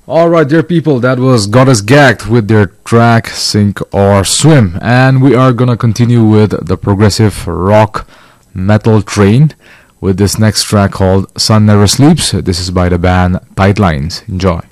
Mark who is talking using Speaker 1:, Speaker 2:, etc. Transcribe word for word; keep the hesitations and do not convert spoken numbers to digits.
Speaker 1: Alright, dear people, that was Goddess Gagged with their track Sink or Swim. And we are gonna continue with the progressive rock metal train with this next track called Sun Never Sleeps. This is by the band Tightlines. Enjoy.